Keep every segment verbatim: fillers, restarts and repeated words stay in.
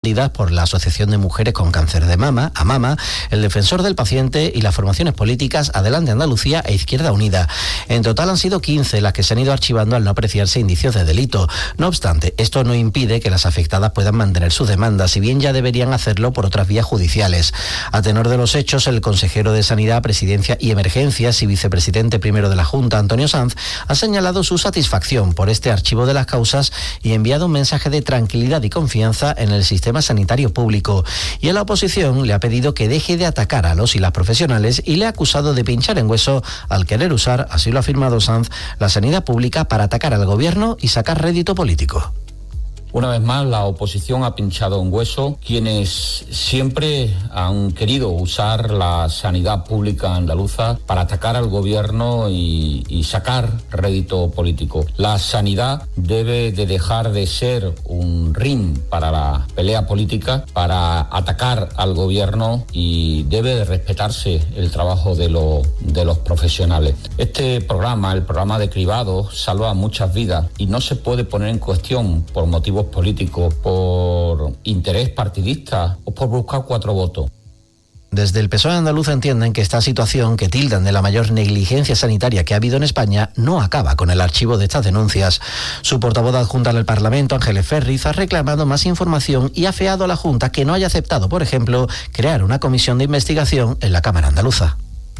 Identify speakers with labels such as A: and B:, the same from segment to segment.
A: por la Asociación de Mujeres con Cáncer de Mama, AMAMA, el Defensor del Paciente y las formaciones políticas Adelante Andalucía e Izquierda Unida. En total han sido quince las que se han ido archivando al no apreciarse indicios de delito. No obstante, esto no impide que las afectadas puedan mantener sus demandas, si bien ya deberían hacerlo por otras vías judiciales. A tenor de los hechos, el consejero de Sanidad, Presidencia y Emergencias y vicepresidente primero de la Junta, Antonio Sanz, ha señalado su satisfacción por este archivo de las causas y enviado un mensaje de tranquilidad y confianza en el sistema sanitario público. Y a la oposición le ha pedido que deje de atacar a los y las profesionales y le ha acusado de pinchar en hueso al querer usar, así lo ha afirmado Sanz, la sanidad pública para atacar al gobierno y sacar rédito político.
B: Una vez más, la oposición ha pinchado en hueso quienes siempre han querido usar la sanidad pública andaluza para atacar al gobierno y, y sacar rédito político. La sanidad debe de dejar de ser un ring para la pelea política, para atacar al gobierno, y debe de respetarse el trabajo de, lo, de los profesionales. Este programa, el programa de cribado, salva muchas vidas y no se puede poner en cuestión por motivos políticos, por interés partidista o por buscar cuatro votos.
A: Desde el P S O E andaluz entienden que esta situación, que tildan de la mayor negligencia sanitaria que ha habido en España, no acaba con el archivo de estas denuncias. Su portavoz adjunta en el Parlamento, Ángeles Ferriz, ha reclamado más información y ha afeado a la Junta que no haya aceptado, por ejemplo, crear una comisión de investigación en la Cámara Andaluza.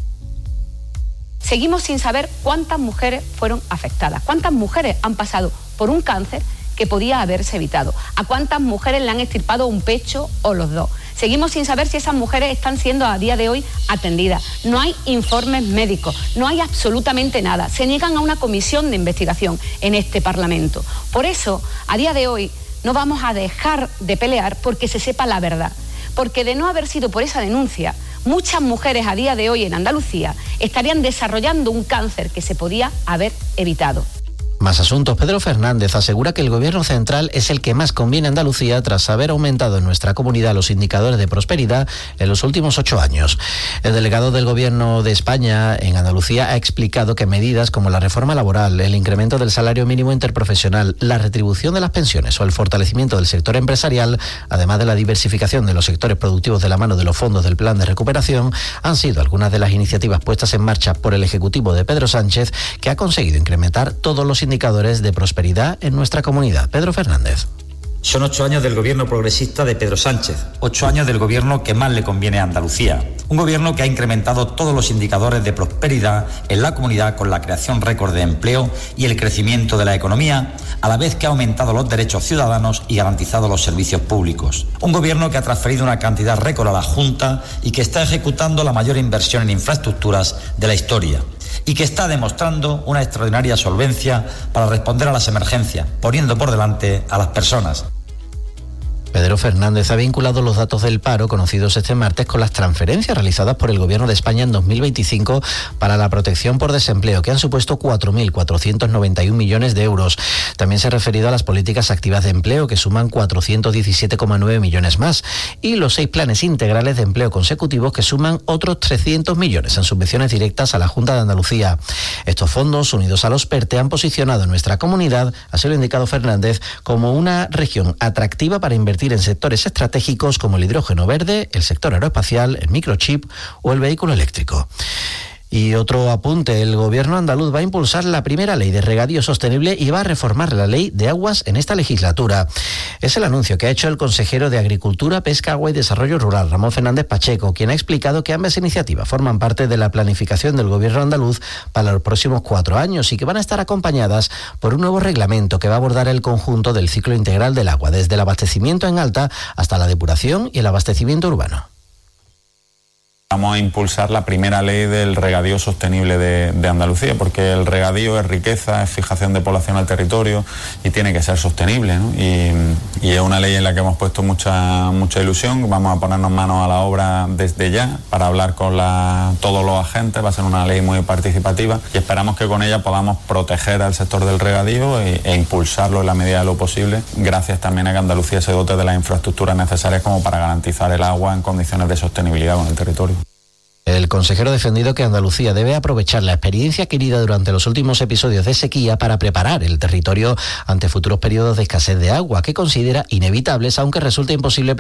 C: Seguimos sin saber cuántas mujeres fueron afectadas, cuántas mujeres han pasado por un cáncer que podía haberse evitado, a cuántas mujeres le han extirpado un pecho o los dos. Seguimos sin saber si esas mujeres están siendo a día de hoy atendidas. No hay informes médicos, no hay absolutamente nada. Se niegan a una comisión de investigación en este Parlamento. Por eso, a día de hoy, no vamos a dejar de pelear porque se sepa la verdad. Porque de no haber sido por esa denuncia, muchas mujeres a día de hoy en Andalucía estarían desarrollando un cáncer que se podía haber evitado.
A: Más asuntos. Pedro Fernández asegura que el gobierno central es el que más conviene a Andalucía tras haber aumentado en nuestra comunidad los indicadores de prosperidad en los últimos ocho años. El delegado del gobierno de España en Andalucía ha explicado que medidas como la reforma laboral, el incremento del salario mínimo interprofesional, la retribución de las pensiones o el fortalecimiento del sector empresarial, además de la diversificación de los sectores productivos de la mano de los fondos del plan de recuperación, han sido algunas de las iniciativas puestas en marcha por el Ejecutivo de Pedro Sánchez, que ha conseguido incrementar todos los indicadores indicadores de prosperidad en nuestra comunidad. Pedro Fernández.
D: Son ocho años del gobierno progresista de Pedro Sánchez, ocho años del gobierno que más le conviene a Andalucía. Un gobierno que ha incrementado todos los indicadores de prosperidad en la comunidad con la creación récord de empleo y el crecimiento de la economía, a la vez que ha aumentado los derechos ciudadanos y garantizado los servicios públicos. Un gobierno que ha transferido una cantidad récord a la Junta y que está ejecutando la mayor inversión en infraestructuras de la historia. Y que está demostrando una extraordinaria solvencia para responder a las emergencias, poniendo por delante a las personas.
A: Pedro Fernández ha vinculado los datos del paro conocidos este martes con las transferencias realizadas por el Gobierno de España en dos mil veinticinco para la protección por desempleo, que han supuesto cuatro mil cuatrocientos noventa y un millones de euros. También se ha referido a las políticas activas de empleo, que suman cuatrocientos diecisiete coma nueve millones más, y los seis planes integrales de empleo consecutivos, que suman otros trescientos millones en subvenciones directas a la Junta de Andalucía. Estos fondos, unidos a los PERTE, han posicionado a nuestra comunidad, así lo ha indicado Fernández, como una región atractiva para invertir en sectores estratégicos como el hidrógeno verde, el sector aeroespacial, el microchip o el vehículo eléctrico. Y otro apunte, el gobierno andaluz va a impulsar la primera ley de regadío sostenible y va a reformar la ley de aguas en esta legislatura. Es el anuncio que ha hecho el consejero de Agricultura, Pesca, Agua y Desarrollo Rural, Ramón Fernández Pacheco, quien ha explicado que ambas iniciativas forman parte de la planificación del gobierno andaluz para los próximos cuatro años y que van a estar acompañadas por un nuevo reglamento que va a abordar el conjunto del ciclo integral del agua, desde el abastecimiento en alta hasta la depuración y el abastecimiento urbano.
E: Vamos a impulsar la primera ley del regadío sostenible de, de Andalucía, porque el regadío es riqueza, es fijación de población al territorio y tiene que ser sostenible, ¿no? Y, y es una ley en la que hemos puesto mucha, mucha ilusión. Vamos a ponernos manos a la obra desde ya para hablar con la, todos los agentes. Va a ser una ley muy participativa y esperamos que con ella podamos proteger al sector del regadío e, e impulsarlo en la medida de lo posible, gracias también a que Andalucía se dote de las infraestructuras necesarias como para garantizar el agua en condiciones de sostenibilidad con el territorio.
A: El consejero ha defendido que Andalucía debe aprovechar la experiencia adquirida durante los últimos episodios de sequía para preparar el territorio ante futuros periodos de escasez de agua, que considera inevitables, aunque resulta imposible